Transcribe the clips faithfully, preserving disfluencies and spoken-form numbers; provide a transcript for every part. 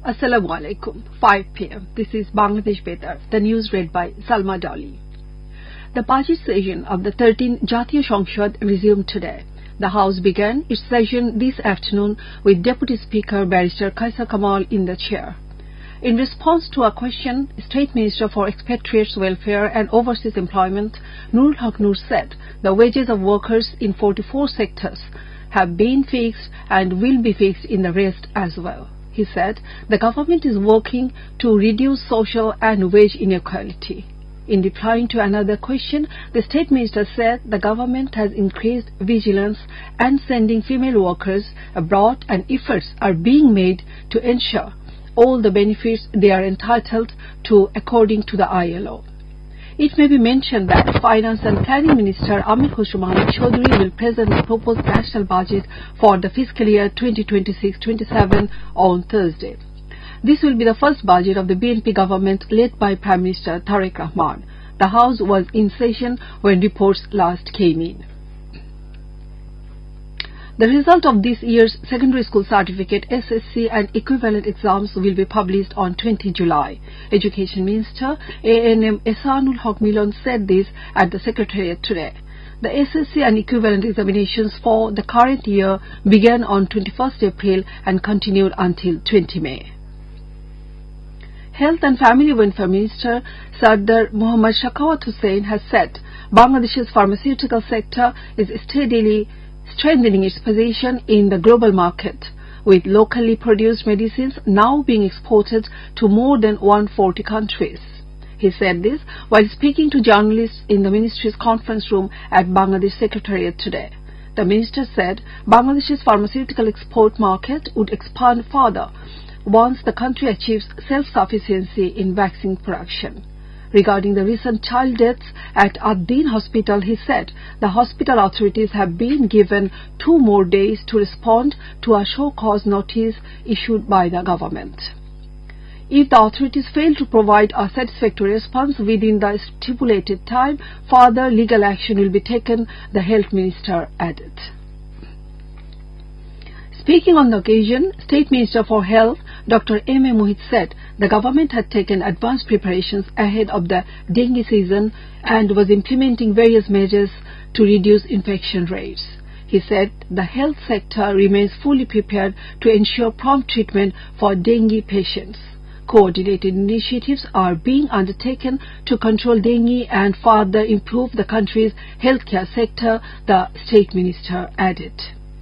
Assalamu alaikum. five p m This is Bangladesh Betar. The news read by Salma Dali. The budget session of the thirteenth Jatiya সংসদ resumed today. The House began its session this afternoon with Deputy Speaker Barrister Kaisa Kamal in the chair. In response to a question, State Minister for Expatriates Welfare and Overseas Employment, Nurul Haq Nur said the wages of workers in forty-four sectors have been fixed and will be fixed in the rest as well. He said the government is working to reduce social and wage inequality. In replying to another question, the State Minister said the government has increased vigilance and sending female workers abroad, and efforts are being made to ensure all the benefits they are entitled to according to the I L O. It may be mentioned that Finance and Planning Minister Amir Khosrow Mohammad Choudhury will present the proposed national budget for the fiscal year twenty twenty-six twenty-seven on Thursday. This will be the first budget of the B N P government led by Prime Minister Tariq Rahman. The House was in session when reports last came in. The result of this year's secondary school certificate, S S C and equivalent exams will be published on twentieth July. Education Minister A N M Ehsanul Haq Milan said this at the Secretariat today. The S S C and equivalent examinations for the current year began on twenty-first April and continued until twentieth May. Health and Family Welfare Minister Sardar Muhammad Shakawat Hussain has said Bangladesh's pharmaceutical sector is steadily strengthening its position in the global market, with locally produced medicines now being exported to more than one hundred forty countries. He said this while speaking to journalists in the ministry's conference room at Bangladesh Secretariat today. The minister said Bangladesh's pharmaceutical export market would expand further once the country achieves self-sufficiency in vaccine production. Regarding the recent child deaths at Ad-Din Hospital, he said the hospital authorities have been given two more days to respond to a show cause notice issued by the government. If the authorities fail to provide a satisfactory response within the stipulated time, further legal action will be taken, the Health Minister added. Speaking on the occasion, State Minister for Health Doctor M A Mohit said the government had taken advanced preparations ahead of the dengue season and was implementing various measures to reduce infection rates. He said the health sector remains fully prepared to ensure prompt treatment for dengue patients. Coordinated initiatives are being undertaken to control dengue and further improve the country's healthcare sector, the State Minister added.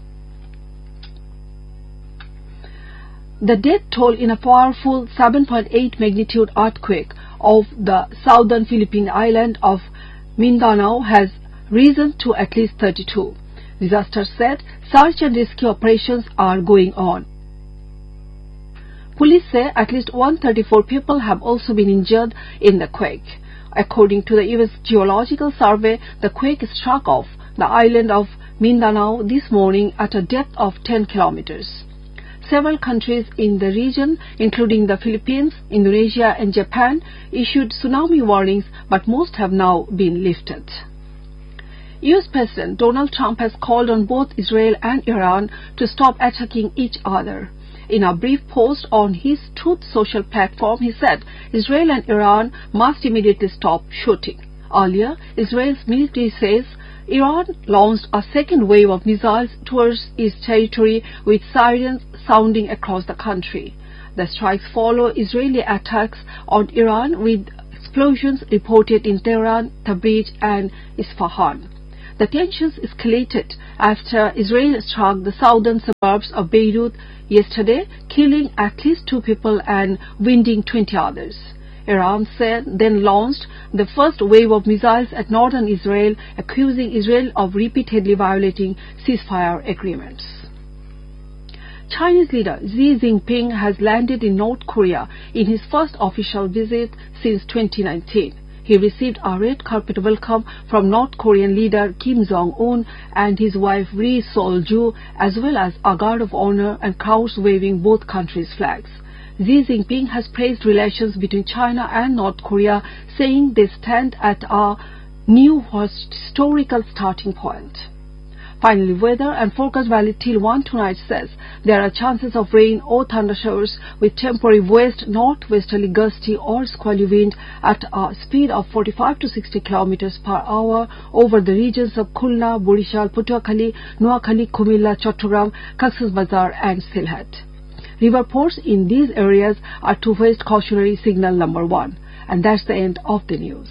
The death toll in a powerful seven point eight magnitude earthquake of the southern Philippine island of Mindanao has risen to at least thirty-two. Disaster said search and rescue operations are going on. Police say at least one hundred thirty-four people have also been injured in the quake. According to the U S Geological Survey, the quake struck off the island of Mindanao this morning at a depth of ten kilometers. Several countries in the region, including the Philippines, Indonesia and Japan, issued tsunami warnings, but most have now been lifted. U S President Donald Trump has called on both Israel and Iran to stop attacking each other. In a brief post on his Truth Social platform, he said Israel and Iran must immediately stop shooting. Earlier, Israel's military says Iran launched a second wave of missiles towards its territory with sirens sounding across the country. The strikes follow Israeli attacks on Iran with explosions reported in Tehran, Tabriz and Isfahan. The tensions escalated after Israel struck the southern suburbs of Beirut yesterday, killing at least two people and wounding twenty others. Iran said, then launched the first wave of missiles at northern Israel, accusing Israel of repeatedly violating ceasefire agreements. Chinese leader Xi Jinping has landed in North Korea in his first official visit since twenty nineteen. He received a red carpet welcome from North Korean leader Kim Jong-un and his wife Ri Sol-ju, as well as a guard of honor and crowds waving both countries' flags. Xi Jinping has praised relations between China and North Korea, saying they stand at a new historical starting point. Finally, weather and forecast valid till one tonight says there are chances of rain or thunder showers with temporary west, northwesterly gusty or squally wind at a speed of forty-five to sixty kilometers per hour over the regions of Khulna, Borishal, Patuakhali, Noakhali, Kumilla, Chattogram, Coxsbazar and Sylhet. River ports in these areas are to waste cautionary signal number one. And that's the end of the news.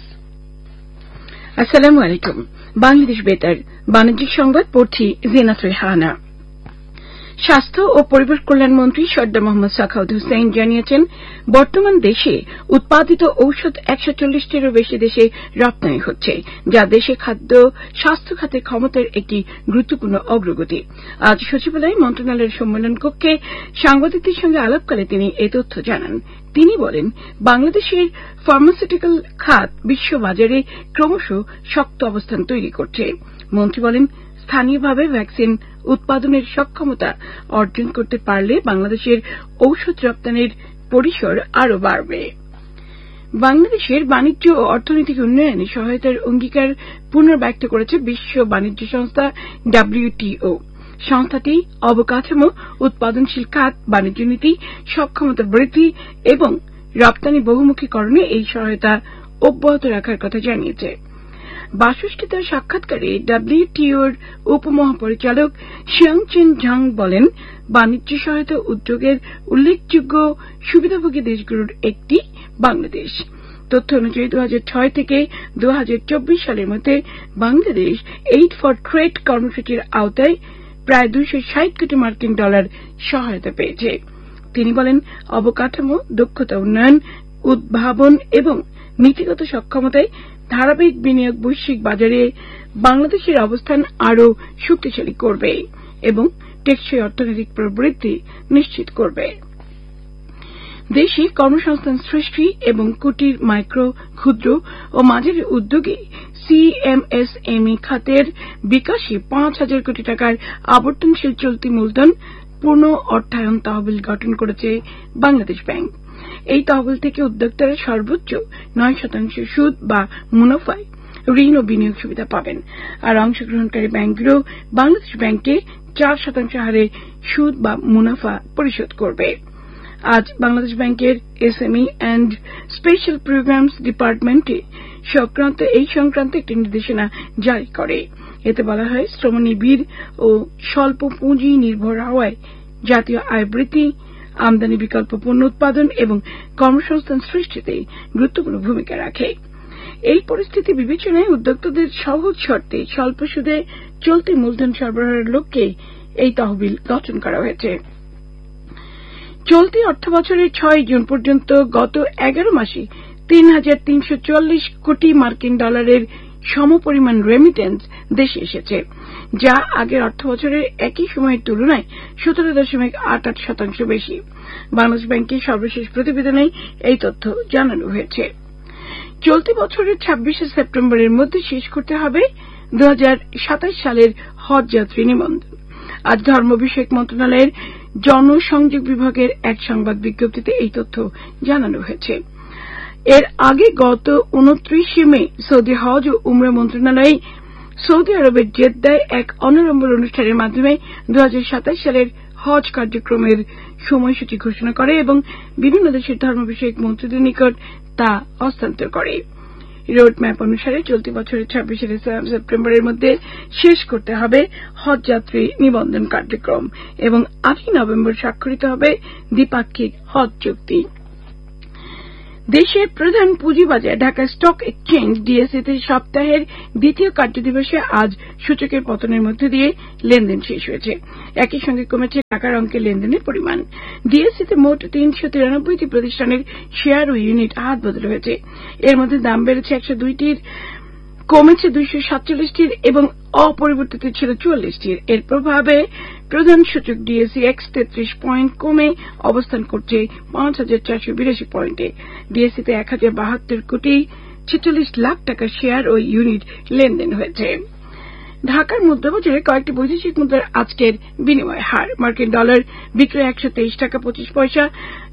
Assalamu alaikum. Bangladesh বেতার বাণিজ্যিক সংবাদ পড়ছি জিনাত রেহানা। স্বাস্থ্য ও পরিবার কল্যাণ মন্ত্রী সর্দার মোহাম্মদ সাখাওয়াত হুসেইন জানিয়েছেন, বর্তমান দেশে উৎপাদিত ঔষধ একশো চল্লিশটিরও বেশি দেশে রপ্তানি হচ্ছে, যা দেশে খাদ্য স্বাস্থ্য খাতের ক্ষমতার একটি গুরুত্বপূর্ণ অগ্রগতি। আজ সচিবালয়ে মন্ত্রণালয়ের সম্মেলন কক্ষে সাংবাদিকদের সঙ্গে আলাপকালে তিনি এই তথ্য জানান। তিনি বলেন, বাংলাদেশের ফার্মাসিউটিক্যাল খাত বিশ্ববাজারে ক্রমশ শক্ত অবস্থান তৈরি করছে। মন্ত্রী বলেন, স্থানীয়ভাবে ভ্যাকসিন উৎপাদনের সক্ষমতা অর্জন করতে পারলে বাংলাদেশের ঔষধ রপ্তানির পরিসর আরও বাড়বে। বাংলাদেশের বাণিজ্য ও অর্থনৈতিক উন্নয়নে সহায়তার অঙ্গীকার পুনর্ব্যক্ত করেছে বিশ্ব বাণিজ্য সংস্থা ডব্লিউটিও। সংস্থাটি অবকাঠামো, উৎপাদনশীল খাত, বাণিজ্য নীতি, সক্ষমতা বৃদ্ধি এবং রপ্তানি বহুমুখীকরণে এই সহায়তা অব্যাহত রাখার কথা জানিয়েছে। বাষষ্ঠিত সাক্ষাৎকারে ডব্লিউটিওর উপমহাপরিচালক শিয়াংচেন ঝাং বলেন, বাণিজ্য সহায়তা উদ্যোগের উল্লেখযোগ্য সুবিধাভোগী দেশগুলোর একটি বাংলাদেশ। তথ্য অনুযায়ী দু হাজার ছয় থেকে দু হাজার চব্বিশ সালের মধ্যে বাংলাদেশ এইড ফর ট্রেড কর্মসূচির আওতায় প্রায় দুইশো ষাট কোটি মার্কিন ডলার সহায়তা পেয়েছে। তিনি বলেন, অবকাঠামো, দক্ষতা উন্নয়ন, উদ্ভাবন এবং নীতিগত সক্ষমতায় ধারাবাহিক বিনিয়োগ বৈশ্বিক বাজারে বাংলাদেশের অবস্থান আরও শক্তিশালী করবে এবং টেকসই অর্থনৈতিক প্রবৃদ্ধি নিশ্চিত করবে। দেশে কর্মসংস্থান সৃষ্টি এবং কুটির, মাইক্রো, ক্ষুদ্র ও মাঝারি উদ্যোগে সিএমএসএমই খাতের বিকাশে পাঁচ হাজার কোটি টাকার আবর্তনশীল চলতি মূলধন পূর্ণ অর্থায়ন তহবিল গঠন করেছে বাংলাদেশ ব্যাংক। এই তহবিল থেকে উদ্যোক্তারা সর্বোচ্চ নয় শতাংশ সুদ বা মুনাফায় ঋণ ও বিনিয়োগ সুবিধা পাবেন, আর অংশগ্রহণকারী ব্যাংকগুলো বাংলাদেশ ব্যাংকে চার শতাংশ হারে সুদ বা মুনাফা পরিশোধ করবে। আজ বাংলাদেশ ব্যাংকের এসএমই অ্যান্ড স্পেশাল প্রোগ্রামস ডিপার্টমেন্টে সংক্রান্ত এই সংক্রান্ত একটি নির্দেশনা জারি করে। এতে বলা হয়, শ্রমনিবিড় ও স্বল্প পুঁজি নির্ভর হওয়ায় জাতীয় আয় বৃদ্ধি, আমদানি বিকল্প পণ্য উৎপাদন এবং কর্মসংস্থান সৃষ্টিতে গুরুত্বপূর্ণ ভূমিকা রাখে। এই পরিস্থিতি বিবেচনায় উদ্যোক্তাদের সহজ শর্তে স্বল্প সুদে চলতি মূলধন সরবরাহের লক্ষ্যে এই তহবিল গঠন করা হয়েছে। চলতি অর্থ বছরের ছয় জুন পর্যন্ত গত এগারো মাসে তিন হাজার তিনশো চুয়াল্লিশ কোটি মার্কিন ডলারের সমপরিমাণ রেমিটেন্স দেশে এসেছে, যা আগের অর্থ বছরের একই সময়ের তুলনায় সতেরো দশমিক আট আট শতাংশ বেশি। বাংলাদেশ ব্যাংকের সর্বশেষ প্রতিবেদনে এই তথ্য জানানো হয়েছে। চলতি বছরের ছাব্বিশে সেপ্টেম্বরের মধ্যে শেষ করতে হবে দু হাজার সাতাশ সালের হজ যাত্রী নিবন্ধন। আজ ধর্ম বিষয়ক মন্ত্রণালয়ের জনসংযোগ বিভাগের এক সংবাদ বিজ্ঞপ্তিতে এই তথ্য জানানো হয়েছে। এর আগে গত উনত্রিশে মে সৌদি হজ ও উমরা মন্ত্রণালয় সৌদি আরবের জেদ্দায় এক অনাড়ম্বর অনুষ্ঠানের মাধ্যমে দু হাজার সাতাশ সালের হজ কার্যক্রমের সময়সূচি ঘোষণা করে এবং বিভিন্ন দেশের ধর্ম বিষয়ক মন্ত্রীদের নিকট তা হস্তান্তর করে। রোডম্যাপ অনুসারে চলতি বছরের ছাব্বিশে সেপ্টেম্বরের মধ্যে শেষ করতে হবে হজ যাত্রী নিবন্ধন কার্যক্রম এবং আটই নভেম্বর স্বাক্ষরিত হবে দ্বিপাক্ষিক হজ চুক্তি। দেশের প্রধান পুঁজিবাজার ঢাকা স্টক এক্সচেঞ্জ ডিএসইতে সপ্তাহের দ্বিতীয় কার্যদিবসে আজ সূচকের পতনের মধ্য দিয়ে লেনদেন শেষ হয়েছে। একই সঙ্গে কমেছে টাকার অঙ্কের লেনদেনের পরিমাণ। ডিএসইতে মোট তিনশো তিরানব্বইটি প্রতিষ্ঠানের শেয়ার ও ইউনিট হাত বদল হয়েছে। এর মধ্যে দাম বেড়েছে একশো দুইটির, কমেছে দুইশো সাতচল্লিশটির এবং অপরিবর্তিত ছিল চুয়াল্লিশটির। এর প্রভাবে প্রধান সূচক ডিএসই এক্স তেত্রিশ পয়েন্ট কমে অবস্থান করছে পাঁচ হাজার চারশো বিরাশি পয়েন্টে। ডিএসইতে এক হাজার বাহাত্তর কোটি ছেচল্লিশ লাখ টাকার শেয়ার ও ইউনিট লেনদেন হয়েছে। ঢাকার মুদ্রাবাজারে কয়েকটি বৈদেশিক মুদ্রার আজকের বিনিময় হার: মার্কিন ডলার বিক্রয় একশো তেইশ টাকা পঁচিশ পয়সা,